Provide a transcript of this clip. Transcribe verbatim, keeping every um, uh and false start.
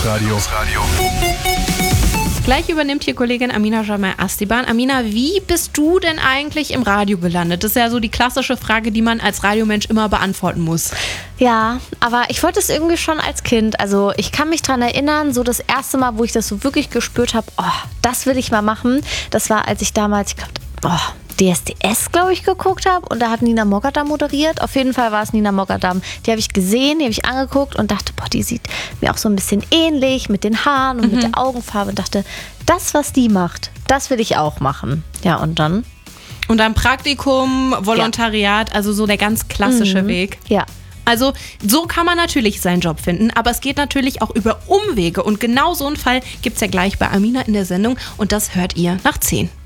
Chaosradio. Gleich übernimmt hier Kollegin Amina Jamal Astiban. Amina, wie bist du denn eigentlich im Radio gelandet? Das ist ja so die klassische Frage, die man als Radiomensch immer beantworten muss. Ja, aber ich wollte es irgendwie schon als Kind. Also ich kann mich daran erinnern, so das erste Mal, wo ich das so wirklich gespürt habe, oh, das will ich mal machen. Das war, als ich damals, ich glaube, oh, D S D S, glaube ich, geguckt habe und da hat Nina Mogadam moderiert. Auf jeden Fall war es Nina Mogadam. Die habe ich gesehen, die habe ich angeguckt und dachte, boah, die sieht mir auch so ein bisschen ähnlich mit den Haaren und mhm. mit der Augenfarbe und dachte, das, was die macht, das will ich auch machen. Ja, und dann? Und dann Praktikum, Volontariat, ja. Also so der ganz klassische mhm. Weg. Ja. Also so kann man natürlich seinen Job finden, aber es geht natürlich auch über Umwege und genau so einen Fall gibt es ja gleich bei Amina in der Sendung und das hört ihr nach zehn.